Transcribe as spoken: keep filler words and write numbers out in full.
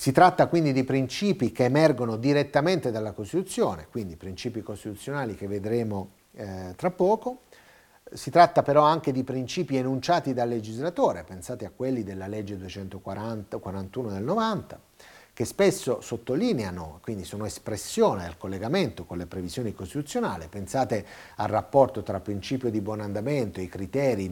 Si tratta quindi di principi che emergono direttamente dalla Costituzione, quindi principi costituzionali che vedremo eh, tra poco. Si tratta però anche di principi enunciati dal legislatore, pensate a quelli della legge duecentoquarantuno del novanta, che spesso sottolineano, quindi sono espressione del collegamento con le previsioni costituzionali. Pensate al rapporto tra principio di buon andamento e i criteri